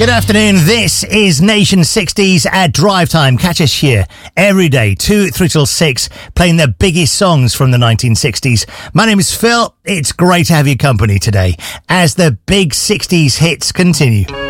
Good afternoon. This is Nation 60s at Drive Time. Catch us here every day, 2, 3 till 6, playing the biggest songs from the 1960s. My name is Phil. It's great to have your company today as the big 60s hits continue.